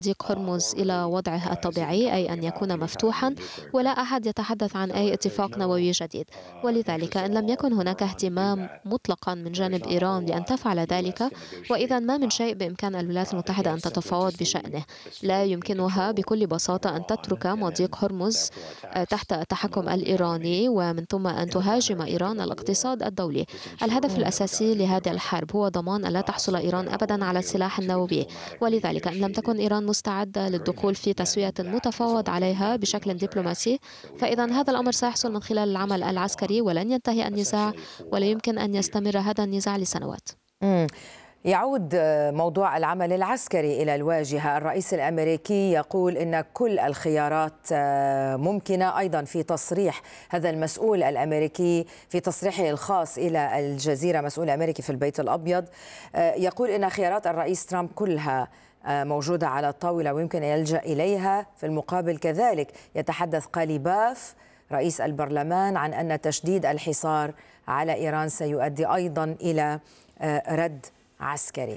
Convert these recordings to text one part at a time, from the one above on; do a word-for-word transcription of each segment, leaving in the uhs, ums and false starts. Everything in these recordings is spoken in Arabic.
مضيق هرمز إلى وضعه الطبيعي، أي أن يكون مفتوحا، ولا أحد يتحدث عن أي اتفاق نووي جديد. ولذلك إن لم يكن هناك اهتمام مطلقا من جانب إيران لأن تفعل ذلك، وإذا ما من شيء بإمكان الولايات المتحدة أن تتفاوض بشأنه. لا يمكنها بكل بساطة أن تترك مضيق هرمز آه، تحت التحكم الإيراني، ومن ثم أن تهاجم إيران الاقتصاد الدولي. الهدف الأساسي لهذه الحرب هو ضمان أن لا تحصل إيران أبدا على السلاح النووي، ولذلك إن لم تكن إيران مستعدة للدخول في تسوية متفاوض عليها بشكل دبلوماسي، فإذا هذا الأمر سيحصل من خلال العمل العسكري، ولن ينتهي النزاع، ولا يمكن أن يستمر هذا النزاع لسنوات. مم. يعود موضوع العمل العسكري إلى الواجهة. الرئيس الأمريكي يقول إن كل الخيارات ممكنة. أيضا في تصريح هذا المسؤول الأمريكي في تصريحه الخاص إلى الجزيرة، مسؤول أمريكي في البيت الأبيض، يقول إن خيارات الرئيس ترامب كلها موجودة على الطاولة ويمكن أن يلجأ إليها. في المقابل كذلك يتحدث قاليباف رئيس البرلمان عن أن تشديد الحصار على إيران سيؤدي أيضا إلى رد عسكري.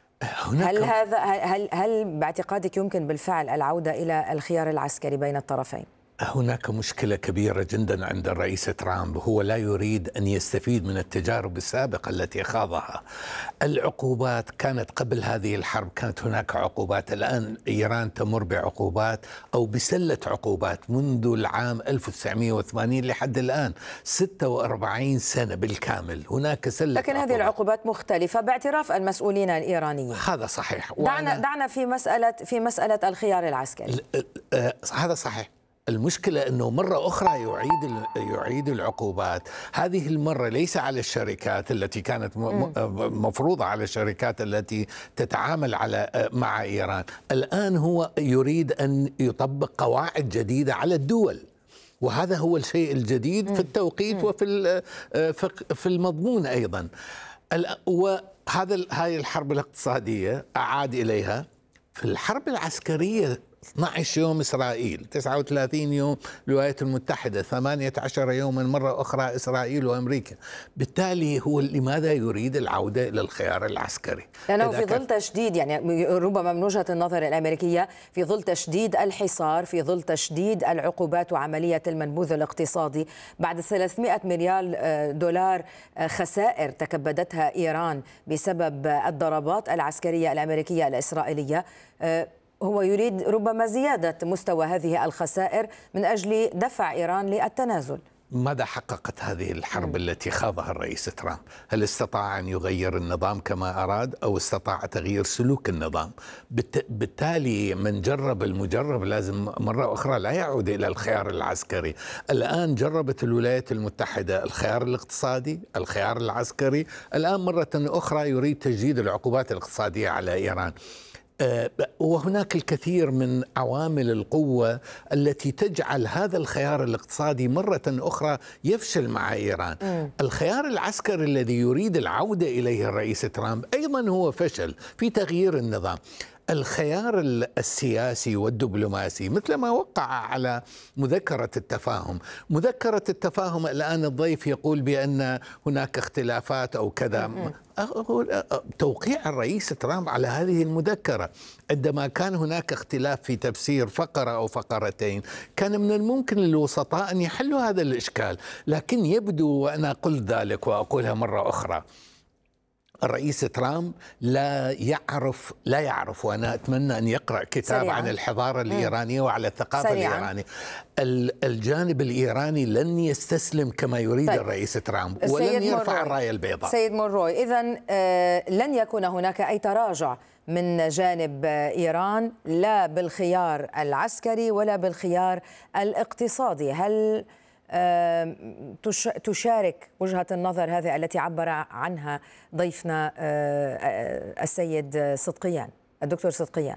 هل هذا هل هل باعتقادك يمكن بالفعل العودة إلى الخيار العسكري بين الطرفين؟ هناك مشكلة كبيرة جدا عند الرئيس ترامب، هو لا يريد أن يستفيد من التجارب السابقة التي خاضها. العقوبات كانت قبل هذه الحرب، كانت هناك عقوبات. الآن إيران تمر بعقوبات أو بسلة عقوبات منذ العام ألف وتسعمئة وثمانين لحد الآن، ستة وأربعين سنة بالكامل هناك سلة. لكن هذه العقوبات مختلفة باعتراف المسؤولين الإيرانيين. هذا صحيح. دعنا دعنا في مسألة في مسألة الخيار العسكري. هذا صحيح. المشكلة أنه مرة أخرى يعيد يعيد العقوبات. هذه المرة ليس على الشركات التي كانت مفروضة على الشركات التي تتعامل على مع إيران. الآن هو يريد أن يطبق قواعد جديدة على الدول، وهذا هو الشيء الجديد في التوقيت وفي في المضمون أيضا. وهذا هاي الحرب الاقتصادية أعاد إليها. في الحرب العسكرية اثني عشر يوم إسرائيل، تسعة وثلاثين يوم الولايات المتحدة، ثمانية عشر يوما مرة أخرى إسرائيل وأمريكا. بالتالي هو لماذا يريد العودة إلى الخيار العسكري؟ لأنه في ظل تشديد، يعني ربما من وجهة النظر الأمريكية، في ظل تشديد الحصار، في ظل تشديد العقوبات وعملية المنبوذ الاقتصادي بعد ثلاثمئة مليار دولار خسائر تكبدتها إيران بسبب الضربات العسكرية الأمريكية الإسرائيلية، هو يريد ربما زيادة مستوى هذه الخسائر من أجل دفع إيران للتنازل. ماذا حققت هذه الحرب التي خاضها الرئيس ترامب؟ هل استطاع أن يغير النظام كما أراد أو استطاع تغيير سلوك النظام؟ بالتالي من جرب المجرب لازم مرة أخرى لا يعود إلى الخيار العسكري. الآن جربت الولايات المتحدة الخيار الاقتصادي، الخيار العسكري، الآن مرة أخرى يريد تجديد العقوبات الاقتصادية على إيران. وهناك الكثير من عوامل القوة التي تجعل هذا الخيار الاقتصادي مرة أخرى يفشل مع إيران. م. الخيار العسكري الذي يريد العودة إليه الرئيس ترامب أيضا هو فشل في تغيير النظام. الخيار السياسي والدبلوماسي مثل ما وقع على مذكرة التفاهم. مذكرة التفاهم الآن الضيف يقول بأن هناك اختلافات أو كذا. توقيع الرئيس ترامب على هذه المذكرة عندما كان هناك اختلاف في تفسير فقرة أو فقرتين، كان من الممكن للوسطاء أن يحلوا هذا الإشكال. لكن يبدو، وأنا قلت ذلك وأقولها مرة أخرى، الرئيس ترامب لا يعرف لا يعرف وأنا أتمنى أن يقرأ كتاب سريعاً. عن الحضارة الإيرانية وعلى الثقافة سريعاً. الإيرانية. الجانب الإيراني لن يستسلم كما يريد طيب. الرئيس ترامب ولن يرفع الراية البيضاء. سيد مونروي، إذن لن يكون هناك أي تراجع من جانب إيران لا بالخيار العسكري ولا بالخيار الاقتصادي. هل تشارك وجهة النظر هذه التي عبر عنها ضيفنا السيد صدقيان، الدكتور صدقيان؟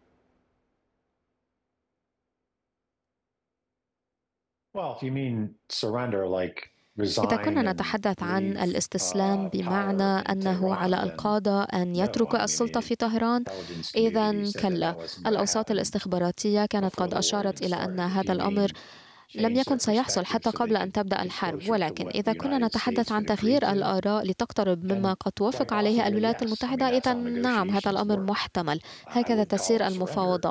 إذا كنا نتحدث عن الاستسلام بمعنى أنه على القادة أن يتركوا السلطة في طهران، إذن كلا. الأوساط الاستخباراتية كانت قد أشارت إلى أن هذا الأمر لم يكن سيحصل حتى قبل أن تبدأ الحرب. ولكن إذا كنا نتحدث عن تغيير الآراء لتقترب مما قد توافق عليه الولايات المتحدة، إذا نعم هذا الأمر محتمل. هكذا تسير المفاوضات.